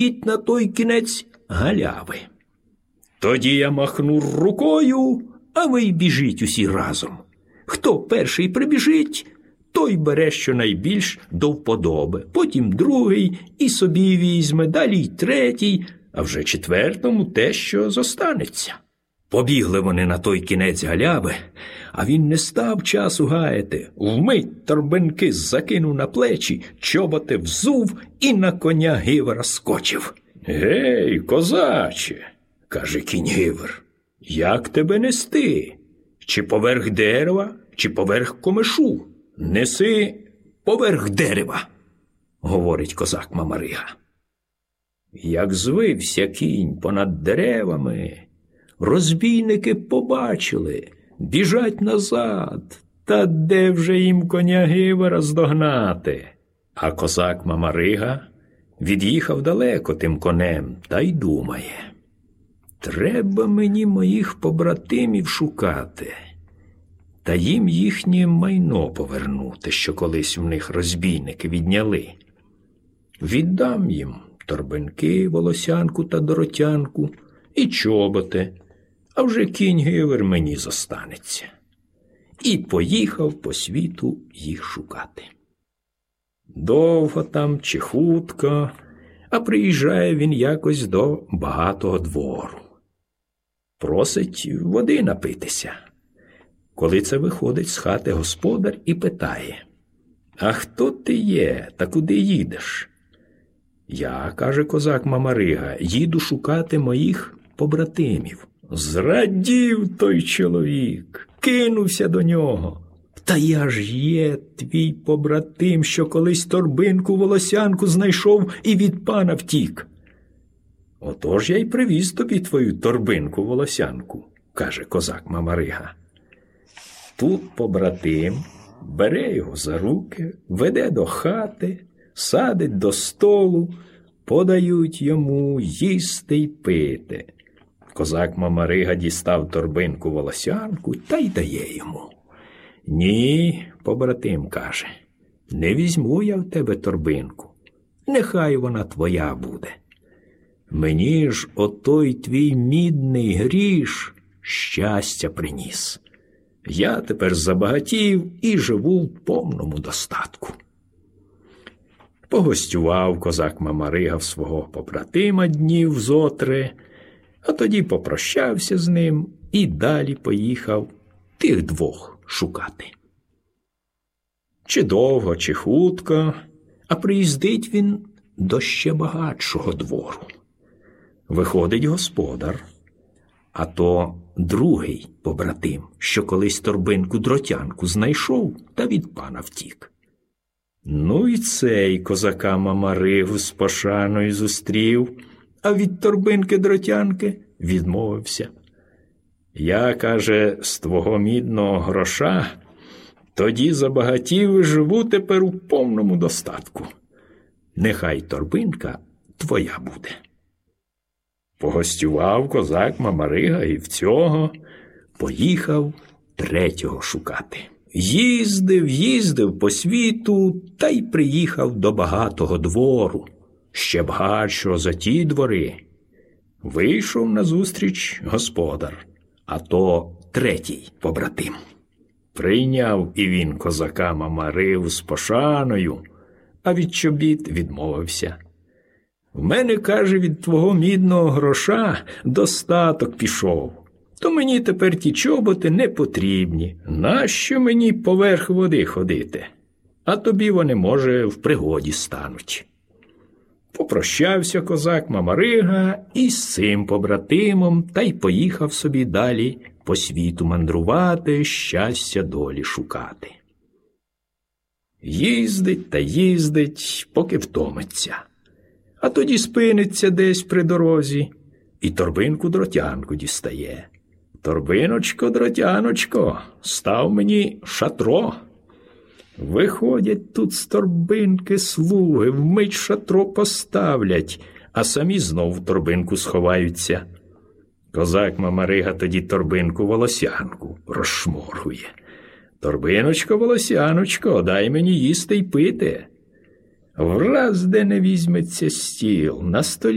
йдіть на той кінець галяви. Тоді я махну рукою, а ви й біжіть усі разом. Хто перший прибіжить, той бере щонайбільш до вподоби, потім другий і собі візьме, далі й третій, а вже четвертому те, що зостанеться. Побігли вони на той кінець галяви, а він не став часу гаяти. Вмить торбинки закинув на плечі, чоботи взув і на коня Гивера скочив. «Гей, козаче!» – каже кінь Гивер. «Як тебе нести? Чи поверх дерева, чи поверх комишу?» «Неси поверх дерева», – говорить козак Мамарига. Як звився кінь понад деревами, розбійники побачили, біжать назад, та де вже їм коня Гивера здогнати? А козак Мамарига від'їхав далеко тим конем та й думає: треба мені моїх побратимів шукати, та їм їхнє майно повернути, що колись в них розбійники відняли. Віддам їм торбинки, волосянку та доротянку і чоботи, а вже кінь Гивер мені зостанеться. І поїхав по світу їх шукати. Довго там чи хутко, а приїжджає він якось до багатого двору. Просить води напитися. Коли це виходить з хати господар і питає: «А хто ти є та куди їдеш?» «Я, – каже козак Мамарига, – їду шукати моїх побратимів». Зрадів той чоловік, кинувся до нього. «Та я ж є твій побратим, що колись торбинку волосянку знайшов і від пана втік». «Отож я й привіз тобі твою торбинку волосянку», – каже козак Мамарига. Тут побратим бере його за руки, веде до хати, садить до столу, подають йому їсти й пити. Козак Мамарига дістав торбинку волосянку та й дає йому. «Ні, – побратим каже, – не візьму я в тебе торбинку, нехай вона твоя буде. Мені ж отой твій мідний гріш щастя приніс. Я тепер забагатів і живу в повному достатку». Погостював козак Мамарига в свого побратима днів зо три, а тоді попрощався з ним і далі поїхав тих двох шукати. Чи довго, чи хутко, а приїздить він до ще багатшого двору. Виходить господар, а то другий побратим, що колись торбинку-дротянку знайшов та від пана втік. Ну і цей козака Мамаригу з пошаною зустрів, а від торбинки-дротянки відмовився. «Я, – каже, – з твого мідного гроша тоді забагатів і живу тепер у повному достатку. Нехай торбинка твоя буде». Погостював козак Мамарига і в цього поїхав третього шукати. Їздив по світу та й приїхав до багатого двору, ще багатшого за ті двори. Вийшов назустріч господар, а то третій побратим. Прийняв і він козака Мамаригу з пошаною, а від чобіт відмовився. «В мене, – каже, – від твого мідного гроша достаток пішов, то мені тепер ті чоботи не потрібні. Нащо мені поверх води ходити? А тобі вони, може, в пригоді стануть». Попрощався козак Мамарига із цим побратимом та й поїхав собі далі по світу мандрувати, щастя долі шукати. Їздить та їздить, поки втомиться. А тоді спиниться десь при дорозі і торбинку-дротянку дістає. «Торбиночко, дротяночко, став мені шатро». Виходять тут з торбинки слуги, вмить шатро поставлять, а самі знов в торбинку сховаються. Козак Мамарига тоді торбинку-волосянку розшморгує. «Торбиночко, волосяночко, дай мені їсти й пити». Враз де не візьметься стіл, на столі